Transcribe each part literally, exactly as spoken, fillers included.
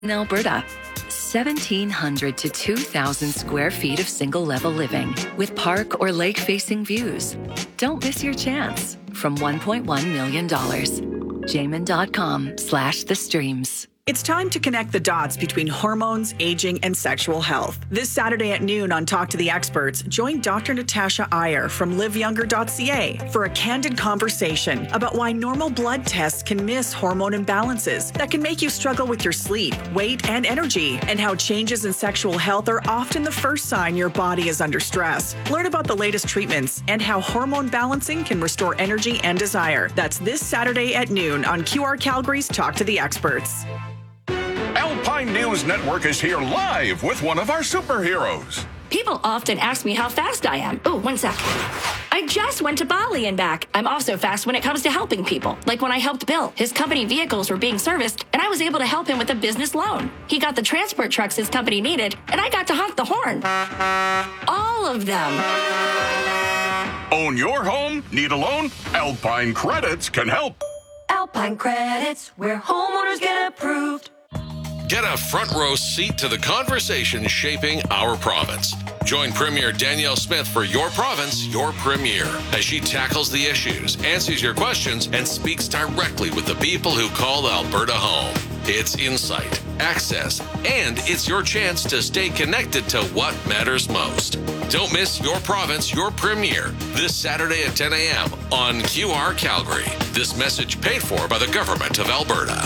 In Alberta, seventeen hundred to two thousand square feet of single-level living with park or lake-facing views. Don't miss your chance from one point one million dollars. Jamin.com slash the streams. It's time to connect the dots between hormones, aging, and sexual health. This Saturday at noon on Talk to the Experts, join Doctor Natasha Iyer from live younger dot c a for a candid conversation about why normal blood tests can miss hormone imbalances that can make you struggle with your sleep, weight, and energy, and how changes in sexual health are often the first sign your body is under stress. Learn about the latest treatments and how hormone balancing can restore energy and desire. That's this Saturday at noon on Q R Calgary's Talk to the Experts. Alpine News Network is here live with one of our superheroes. People often ask me how fast I am. Oh, one sec. I just went to Bali and back. I'm also fast when it comes to helping people. Like when I helped Bill. His company vehicles were being serviced, and I was able to help him with a business loan. He got the transport trucks his company needed, and I got to honk the horn. All of them. Own your home? Need a loan? Alpine Credits can help. Alpine Credits, where homeowners get approved. Get a front row seat to the conversation shaping our province. Join Premier Danielle Smith for Your Province, Your Premier, as she tackles the issues, answers your questions, and speaks directly with the people who call Alberta home. It's insight, access, and it's your chance to stay connected to what matters most. Don't miss Your Province, Your Premier this Saturday at ten a.m. on Q R Calgary. This message paid for by the Government of Alberta.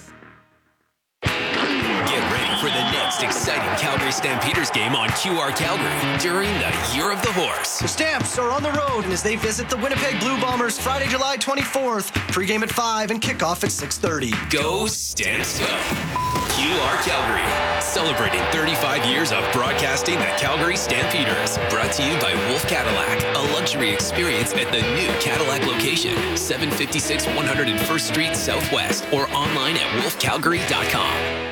For the next exciting Calgary Stampeders game on Q R Calgary during the Year of the Horse. The Stamps are on the road and as they visit the Winnipeg Blue Bombers Friday, July twenty-fourth. Pregame at five and kickoff at six thirty. Go Stamps go! Q R Calgary, celebrating thirty-five years of broadcasting the Calgary Stampeders. Brought to you by Wolf Cadillac, a luxury experience at the new Cadillac location, seven fifty-six one hundred first Street Southwest, or online at wolf calgary dot com.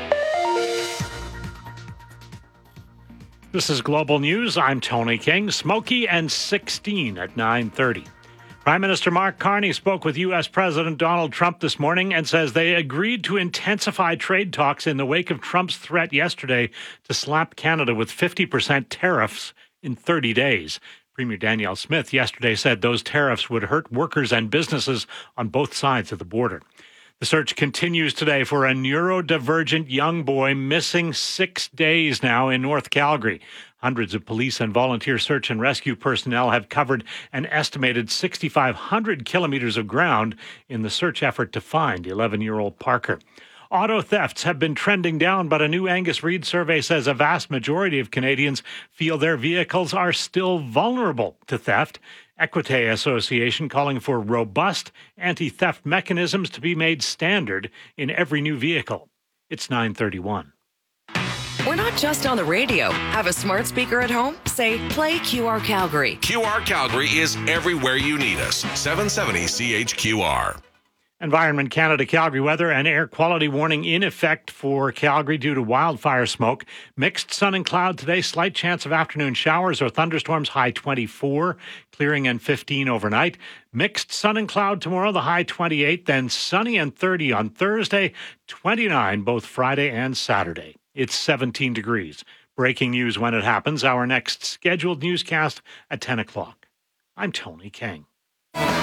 This is Global News. I'm Tony King. Smoky and sixteen at nine thirty. Prime Minister Mark Carney spoke with U S. President Donald Trump this morning and says they agreed to intensify trade talks in the wake of Trump's threat yesterday to slap Canada with fifty percent tariffs in thirty days. Premier Danielle Smith yesterday said those tariffs would hurt workers and businesses on both sides of the border. The search continues today for a neurodivergent young boy missing six days now in North Calgary. Hundreds of police and volunteer search and rescue personnel have covered an estimated six thousand five hundred kilometers of ground in the search effort to find eleven-year-old Parker. Auto thefts have been trending down, but a new Angus Reid survey says a vast majority of Canadians feel their vehicles are still vulnerable to theft. Equite Association calling for robust anti-theft mechanisms to be made standard in every new vehicle. It's nine thirty-one. We're not just on the radio. Have a smart speaker at home? Say, play Q R Calgary. Q R Calgary is everywhere you need us. seven seventy C H Q R. Environment Canada Calgary weather, an air quality warning in effect for Calgary due to wildfire smoke. Mixed sun and cloud today, slight chance of afternoon showers or thunderstorms, high twenty-four, clearing and fifteen overnight. Mixed sun and cloud tomorrow, the high twenty-eight, then sunny and thirty on Thursday, twenty-nine both Friday and Saturday. It's seventeen degrees. Breaking news when it happens. Our next scheduled newscast at ten o'clock. I'm Tony King.